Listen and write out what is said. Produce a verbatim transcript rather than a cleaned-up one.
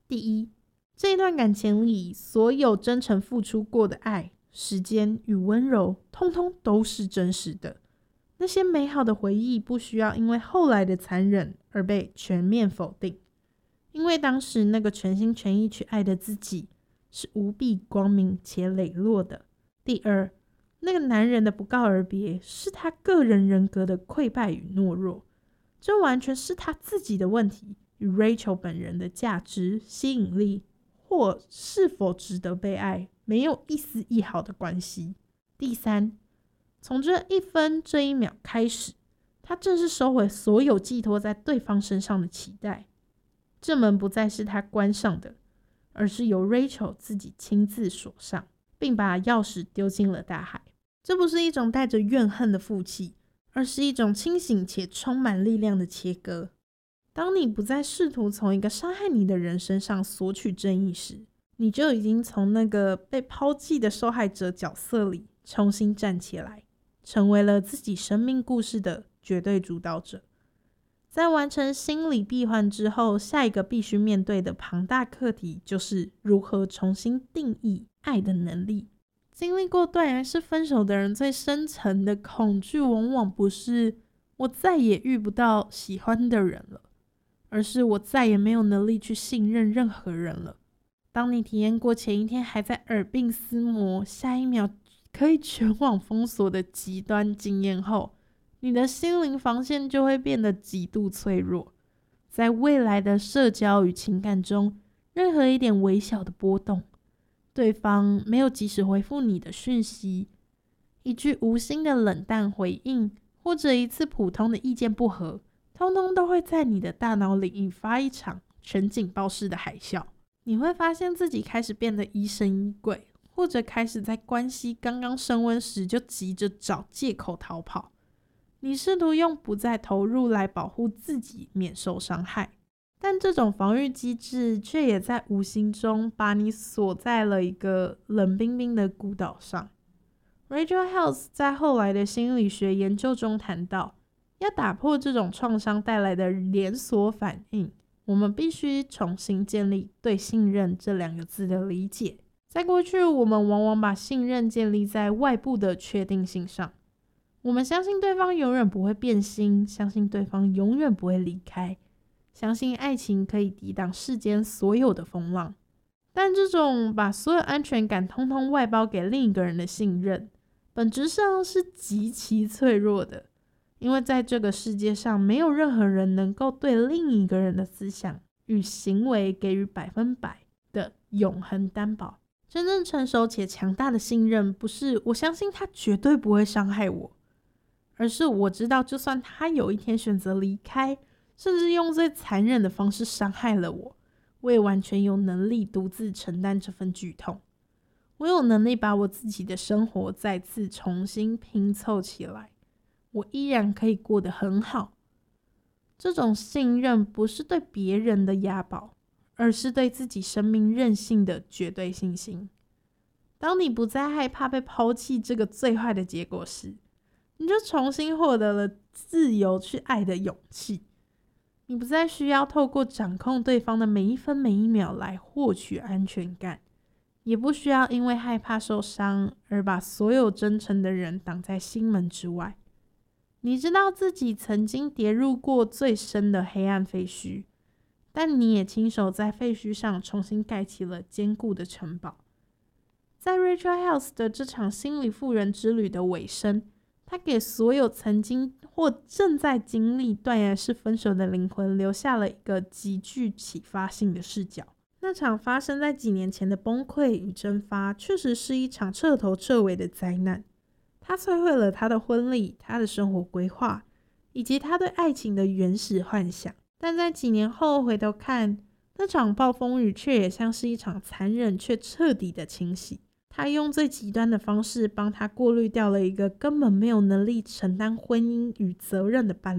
第一，这一段感情里所有真诚付出过的爱、时间与温柔，通通都是真实的。那些美好的回忆不需要因为后来的残忍而被全面否定，因为当时那个全心全意去爱的自己是无比光明且磊落的。第二，那个男人的不告而别是他个人人格的溃败与懦弱，这完全是他自己的问题，与 Rachel 本人的价值、吸引力或是否值得被爱没有一丝一毫的关系。第三，从这一分这一秒开始，他正式收回所有寄托在对方身上的期待，这门不再是他关上的，而是由 Rachel 自己亲自锁上，并把钥匙丢进了大海。这不是一种带着怨恨的负气，而是一种清醒且充满力量的切割。当你不再试图从一个伤害你的人身上索取正义时，你就已经从那个被抛弃的受害者角色里重新站起来，成为了自己生命故事的绝对主导者。在完成心理闭环之后，下一个必须面对的庞大课题就是如何重新定义爱的能力。经历过断崖式分手的人最深层的恐惧往往不是我再也遇不到喜欢的人了，而是我再也没有能力去信任任何人了。当你体验过前一天还在耳鬓厮磨，下一秒可以全网封锁的极端经验后，你的心灵防线就会变得极度脆弱。在未来的社交与情感中，任何一点微小的波动，对方没有及时回复你的讯息，一句无心的冷淡回应，或者一次普通的意见不合，通通都会在你的大脑里引发一场全警报式的海啸。你会发现自己开始变得疑神疑鬼，或者开始在关系刚刚升温时就急着找借口逃跑。你试图用不再投入来保护自己免受伤害，但这种防御机制却也在无形中把你锁在了一个冷冰冰的孤岛上。 Rachel Held 在后来的心理学研究中谈到，要打破这种创伤带来的连锁反应，我们必须重新建立对信任这两个字的理解。在过去，我们往往把信任建立在外部的确定性上，我们相信对方永远不会变心，相信对方永远不会离开，相信爱情可以抵挡世间所有的风浪。但这种把所有安全感通通外包给另一个人的信任，本质上是极其脆弱的，因为在这个世界上，没有任何人能够对另一个人的思想与行为给予百分百的永恒担保。真正成熟且强大的信任，不是我相信他绝对不会伤害我，而是我知道就算他有一天选择离开，甚至用最残忍的方式伤害了我，我也完全有能力独自承担这份剧痛。我有能力把我自己的生活再次重新拼凑起来，我依然可以过得很好。这种信任不是对别人的押宝，而是对自己生命韧性的绝对信心。当你不再害怕被抛弃这个最坏的结果时，你就重新获得了自由去爱的勇气。你不再需要透过掌控对方的每一分每一秒来获取安全感，也不需要因为害怕受伤而把所有真诚的人挡在心门之外。你知道自己曾经跌入过最深的黑暗废墟，但你也亲手在废墟上重新盖起了坚固的城堡。在 Rachel Held 的这场心理复原之旅的尾声，他给所有曾经或正在经历断崖式分手的灵魂留下了一个极具启发性的视角。那场发生在几年前的崩溃与蒸发，确实是一场彻头彻尾的灾难。它摧毁了他的婚礼、他的生活规划，以及他对爱情的原始幻想。但在几年后回头看，那场暴风雨却也像是一场残忍却彻底的清洗。他用最极端的方式帮他过滤掉了一个根本没有能力承担婚姻与责任的伴侣。